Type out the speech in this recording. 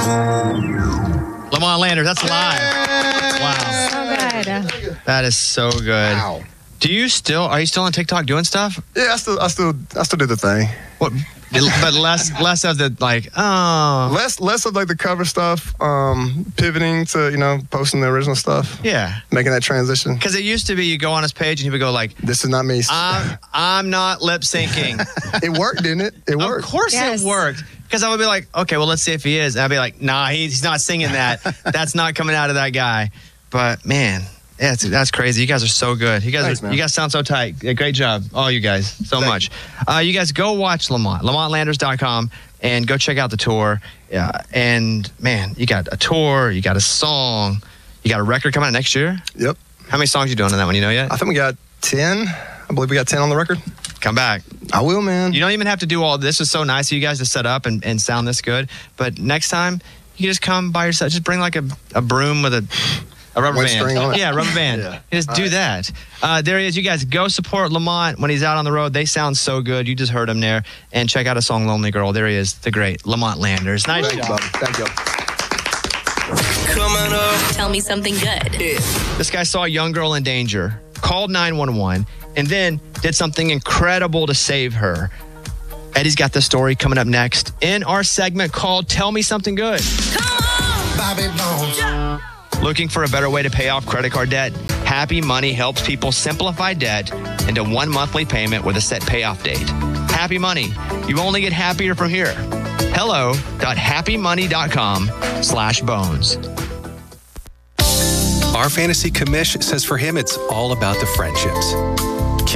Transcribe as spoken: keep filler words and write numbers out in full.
Lamont Landers, that's live. Wow. So good. That is so good. Wow. Do you still, are you still on TikTok doing stuff? Yeah, I still, I still, I still do the thing. What? But less, less of the like, oh. Less, less of like the cover stuff. Um, pivoting to you know posting the original stuff. Yeah. Making that transition. Because it used to be you go on his page and he would go like, "This is not me." I'm, I'm not lip syncing. It worked, didn't it? It worked. Of course Yes. it worked. Because I would be like, okay, well, let's see if he is. And I'd be like, nah, he's not singing that. That's not coming out of that guy. But man, yeah, it's, that's crazy. You guys are so good. You guys, Thanks, are, man. you guys sound so tight. Yeah, great job, all you guys, so Thank much. Uh, you guys go watch Lamont, lamont landers dot com, and go check out the tour. Yeah, and man, you got a tour, you got a song, you got a record coming out next year. Yep. How many songs you doing on that one? You know yet? I think we got ten. I believe we got ten on the record. Come back. I will, man. You don't even have to do all this. Is so nice of you guys to set up and, and sound this good. But next time, you can just come by yourself. Just bring like a, a broom with a, a rubber One band. string on it. Yeah, rubber band. Yeah. You just All do right. that. Uh, there he is. You guys go support Lamont when he's out on the road. They sound so good. You just heard him there. And check out a song, Lonely Girl. There he is, the great Lamont Landers. Nice Thank you, job. Bobby. Thank you. Coming up. Tell me something good. This guy saw a young girl in danger, called nine one one, and then did something incredible to save her. Eddie's got the story coming up next in our segment called Tell Me Something Good. Bobby Bones. Looking for a better way to pay off credit card debt? Happy Money helps people simplify debt into one monthly payment with a set payoff date. Happy Money. You only get happier from here. hello.happymoney.com slash bones. Our fantasy commish says for him, it's all about the friendships.